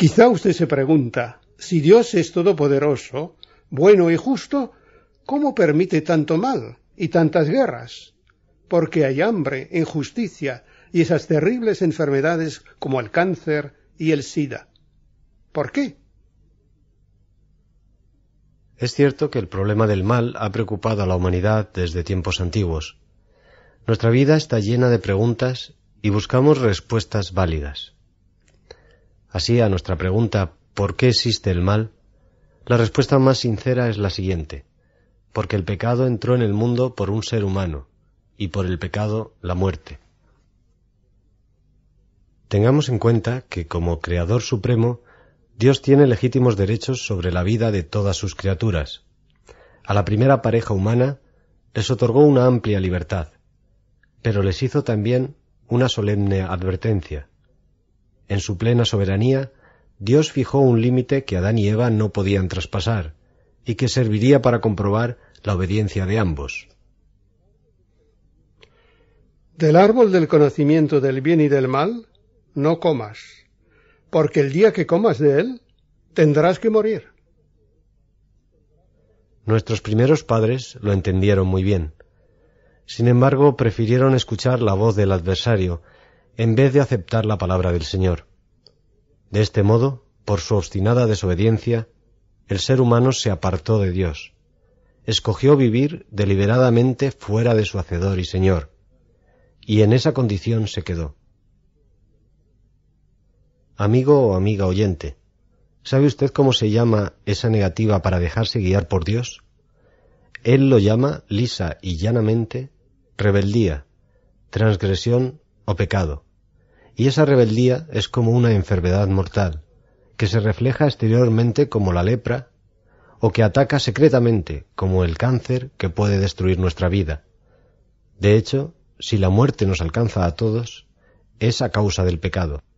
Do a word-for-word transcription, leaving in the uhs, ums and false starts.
Quizá usted se pregunta, si Dios es todopoderoso, bueno y justo, ¿cómo permite tanto mal y tantas guerras? Porque hay hambre, injusticia y esas terribles enfermedades como el cáncer y el SIDA. ¿Por qué? Es cierto que el problema del mal ha preocupado a la humanidad desde tiempos antiguos. Nuestra vida está llena de preguntas y buscamos respuestas válidas. Así, a nuestra pregunta ¿por qué existe el mal?, la respuesta más sincera es la siguiente: porque el pecado entró en el mundo por un ser humano, y por el pecado la muerte. Tengamos en cuenta que, como Creador Supremo, Dios tiene legítimos derechos sobre la vida de todas sus criaturas. A la primera pareja humana les otorgó una amplia libertad, pero les hizo también una solemne advertencia. En su plena soberanía, Dios fijó un límite que Adán y Eva no podían traspasar, y que serviría para comprobar la obediencia de ambos. Del árbol del conocimiento del bien y del mal no comas, porque el día que comas de él tendrás que morir. Nuestros primeros padres lo entendieron muy bien. Sin embargo, prefirieron escuchar la voz del adversario en vez de aceptar la palabra del Señor. De este modo, por su obstinada desobediencia, el ser humano se apartó de Dios. Escogió vivir deliberadamente fuera de su Hacedor y Señor, y en esa condición se quedó. Amigo o amiga oyente, ¿sabe usted cómo se llama esa negativa para dejarse guiar por Dios? Él lo llama lisa y llanamente rebeldía, transgresión o pecado. Y esa rebeldía es como una enfermedad mortal, que se refleja exteriormente como la lepra, o que ataca secretamente como el cáncer que puede destruir nuestra vida. De hecho, si la muerte nos alcanza a todos, es a causa del pecado.